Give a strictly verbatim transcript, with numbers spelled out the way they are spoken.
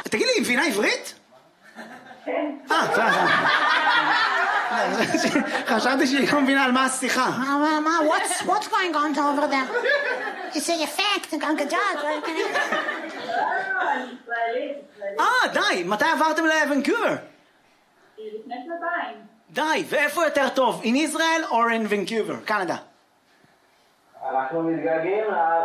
תגיד לי, היא מבינה עברית? כן. אה, חשבתי שהיא לא מבינה על מה השיחה. What's going on over there? It's a fact, good job. אה, די, מתי עברתם לוונקובר? לפני שנתיים. די, ואיפה יותר טוב? In Israel or in Vancouver? קנדה? אנחנו מתגעגעים